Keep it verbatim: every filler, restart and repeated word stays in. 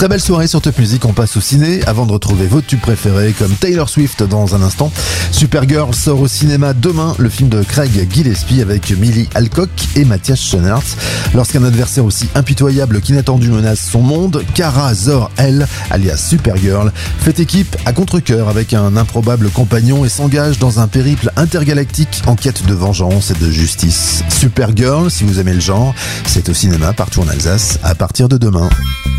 Très belle soirée sur Top Music, on passe au ciné avant de retrouver vos tubes préférés comme Taylor Swift dans un instant. Supergirl sort au cinéma demain, le film de Craig Gillespie avec Millie Alcock et Matthias Schoenaerts. Lorsqu'un adversaire aussi impitoyable qu'inattendu menace son monde, Kara Zor-El, alias Supergirl, fait équipe à contre-cœur avec un improbable compagnon et s'engage dans un périple intergalactique en quête de vengeance et de justice. Supergirl, si vous aimez le genre, c'est au cinéma partout en Alsace à partir de demain.